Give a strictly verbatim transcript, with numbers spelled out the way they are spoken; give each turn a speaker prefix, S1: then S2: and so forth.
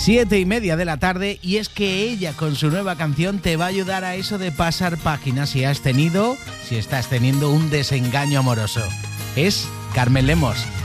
S1: Siete y media de la tarde, y es que ella con su nueva canción te va a ayudar a eso de pasar páginas si has tenido, si estás teniendo un desengaño amoroso. Es Carmen Lemos.